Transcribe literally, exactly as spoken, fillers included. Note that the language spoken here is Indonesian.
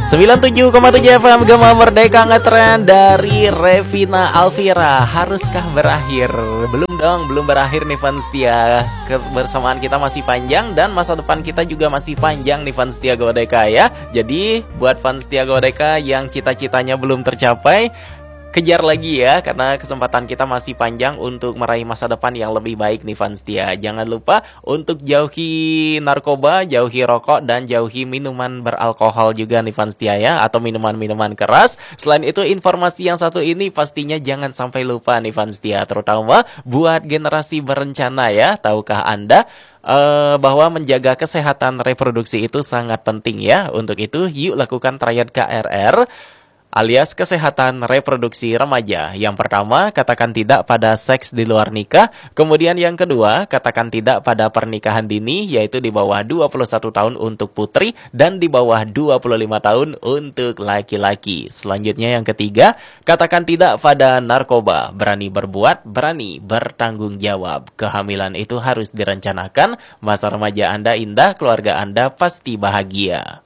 sembilan puluh tujuh koma tujuh F M Gema Merdeka ngetren dari Revina Alvira. Haruskah berakhir? Belum dong, belum berakhir nih fans setia. Kebersamaan kita masih panjang dan masa depan kita juga masih panjang nih fans setia Godeka ya. Jadi buat fans setia Godeka yang cita-citanya belum tercapai, kejar lagi ya, karena kesempatan kita masih panjang untuk meraih masa depan yang lebih baik nih fans setia. Jangan lupa untuk jauhi narkoba, jauhi rokok, dan jauhi minuman beralkohol juga nih fans setia ya, atau minuman-minuman keras. Selain itu, informasi yang satu ini pastinya jangan sampai lupa nih fans setia, terutama buat generasi berencana ya. Tahukah Anda Uh, bahwa menjaga kesehatan reproduksi itu sangat penting ya. Untuk itu, yuk lakukan triad K R R alias kesehatan reproduksi remaja. Yang pertama, katakan tidak pada seks di luar nikah. Kemudian yang kedua, katakan tidak pada pernikahan dini, yaitu di bawah dua puluh satu tahun untuk putri dan di bawah dua puluh lima tahun untuk laki-laki. Selanjutnya yang ketiga, katakan tidak pada narkoba. Berani berbuat, berani bertanggung jawab. Kehamilan itu harus direncanakan. Masa remaja Anda indah, keluarga Anda pasti bahagia.